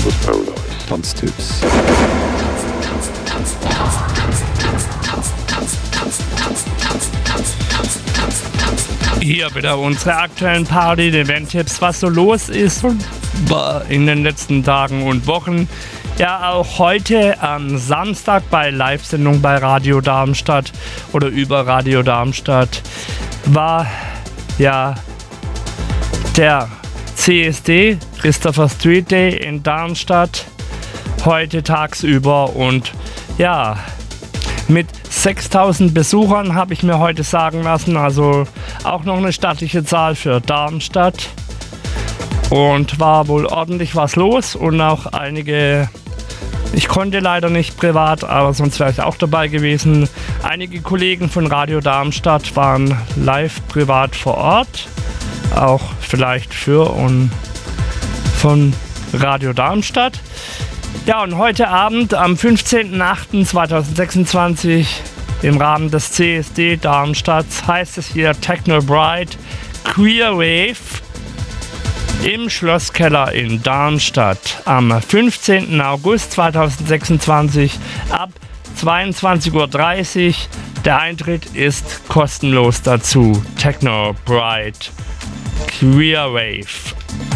Tanztipps. Hier wieder unsere aktuellen Party, die Event-Tipps, was so los ist in den letzten Tagen und Wochen. Ja, auch heute am Samstag bei Live-Sendung bei Radio Darmstadt oder über Radio Darmstadt war ja der CSD, Christopher Street Day in Darmstadt, heute tagsüber und ja, mit 6000 Besuchern habe ich mir heute sagen lassen, also auch noch eine stattliche Zahl für Darmstadt und war wohl ordentlich was los und auch einige, ich konnte leider nicht privat, aber sonst wäre ich auch dabei gewesen, einige Kollegen von Radio Darmstadt waren live privat vor Ort, auch vielleicht für und von Radio Darmstadt. Ja, und heute Abend am 15.08.2026 im Rahmen des CSD Darmstadts heißt es hier Techno Bright Queer Wave im Schlosskeller in Darmstadt am 15. August 2026 ab 22:30 Uhr. Der Eintritt ist kostenlos dazu. Techno Bright Queer Wave.